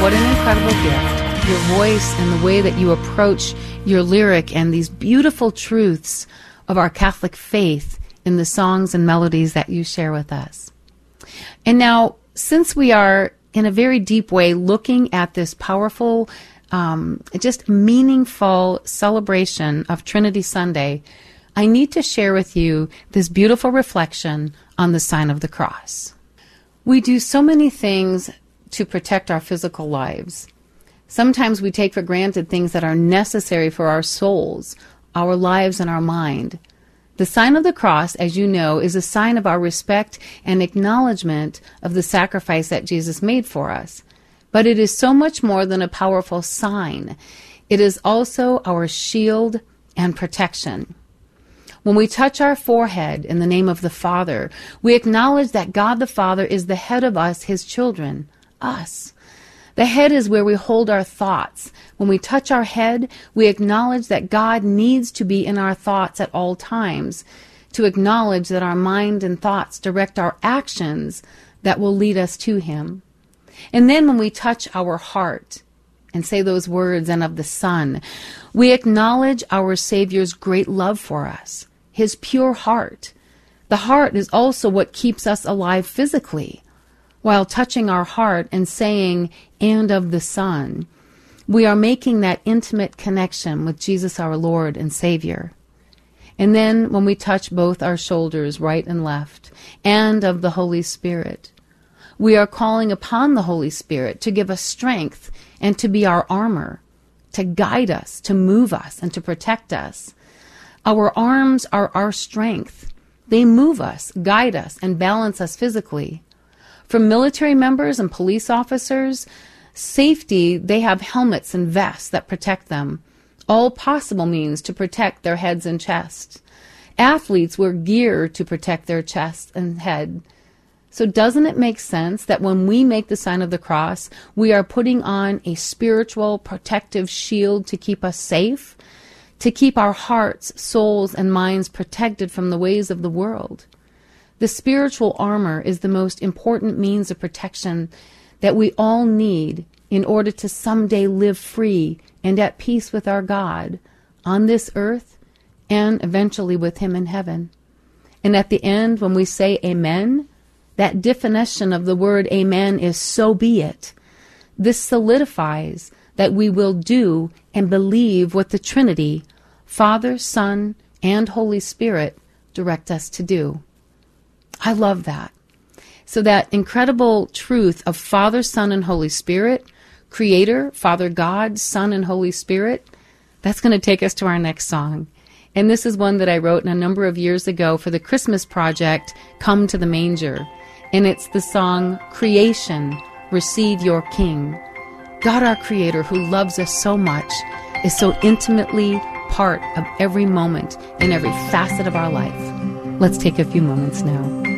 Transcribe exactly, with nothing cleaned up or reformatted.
what an incredible gift. Your voice and the way that you approach your lyric and these beautiful truths of our Catholic faith in the songs and melodies that you share with us. And now, since we are in a very deep way looking at this powerful, um, just meaningful celebration of Trinity Sunday, I need to share with you this beautiful reflection on the sign of the cross. We do so many things to protect our physical lives. Sometimes we take for granted things that are necessary for our souls, our lives, and our mind. The sign of the cross, as you know, is a sign of our respect and acknowledgement of the sacrifice that Jesus made for us. But it is so much more than a powerful sign. It is also our shield and protection. When we touch our forehead in the name of the Father, we acknowledge that God the Father is the head of us, His children, us. The head is where we hold our thoughts. When we touch our head, we acknowledge that God needs to be in our thoughts at all times, to acknowledge that our mind and thoughts direct our actions that will lead us to Him. And then when we touch our heart and say those words, and of the Son, we acknowledge our Savior's great love for us, His pure heart. The heart is also what keeps us alive physically. While touching our heart and saying, and of the Son, we are making that intimate connection with Jesus our Lord and Savior. And then when we touch both our shoulders, right and left, and of the Holy Spirit, we are calling upon the Holy Spirit to give us strength and to be our armor, to guide us, to move us, and to protect us. Our arms are our strength. They move us, guide us, and balance us physically. For military members and police officers, safety, they have helmets and vests that protect them, all possible means to protect their heads and chests. Athletes wear gear to protect their chest and head. So doesn't it make sense that when we make the sign of the cross, we are putting on a spiritual protective shield to keep us safe, to keep our hearts, souls, and minds protected from the ways of the world? The spiritual armor is the most important means of protection that we all need in order to someday live free and at peace with our God on this earth and eventually with Him in heaven. And at the end, when we say amen, that definition of the word amen is so be it. This solidifies that we will do and believe what the Trinity, Father, Son, and Holy Spirit direct us to do. I love that. So that incredible truth of Father, Son, and Holy Spirit, Creator, Father God, Son, and Holy Spirit, that's going to take us to our next song. And this is one that I wrote a number of years ago for the Christmas project, Come to the Manger. And it's the song, Creation, Receive Your King. God, our Creator, who loves us so much, is so intimately part of every moment and every facet of our life. Let's take a few moments now.